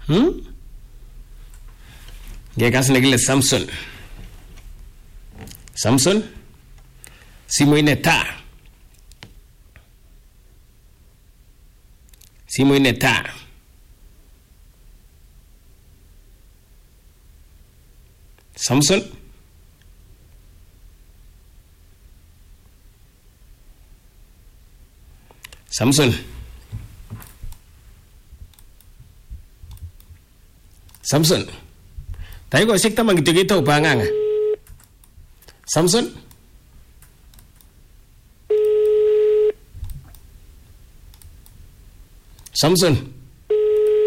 Ngekas nekile Samson. Samson simoit netaa. Simoit netaa. Samson Samson Samson dakikoshek 10 kityo ketou pang'ang'a. Samson Samson